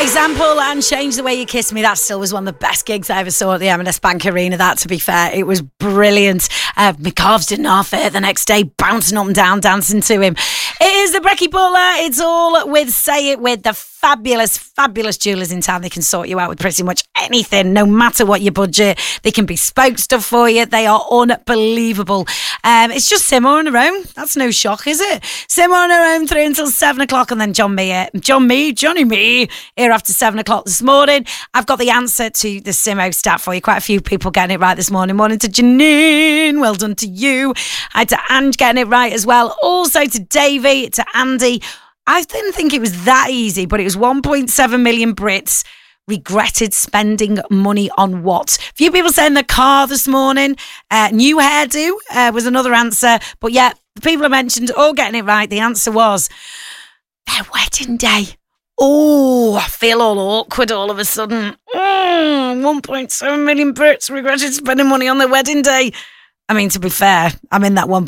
Example and Change the Way You Kiss Me. That still was one of the best gigs I ever saw at the M&S Bank Arena. That, to be fair, it was brilliant. My calves didn't half it the next day, bouncing up and down, dancing to him. It is the Brekkie Butler. It's all with Say It With, the fabulous jewellers in town. They can sort you out with pretty much anything, no matter what your budget. They can bespoke stuff for you. They are unbelievable. It's just Simmer on her own. That's no shock, is it? Simmer on her own 3 until 7 o'clock, and then Johnny Me here after 7 o'clock this morning. I've got the answer to the Simo stat for you. Quite a few people getting it right this morning. Morning to Janine. Well done to you. Hi to Ange getting it right as well. Also to Davey, to Andy. I didn't think it was that easy, but it was 1.7 million Brits regretted spending money on what? A few people saying the car this morning. New hairdo was another answer. But yeah, the people I mentioned all getting it right. The answer was their wedding day. Oh, I feel all awkward all of a sudden. 1.7 million Brits regretted spending money on their wedding day. I mean, to be fair, I'm in that 1.